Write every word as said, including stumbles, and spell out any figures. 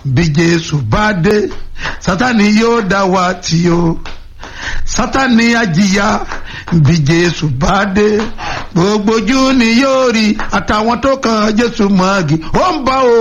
bí Jésù bá dé Sátánì yóò dá wa tì o, Sátánì á jìyà bí Jésù bá dé, gbogbo ojú ni yóò rí àtàwọn tó kàn Jésù mọ́gi ó ń bọ̀ o.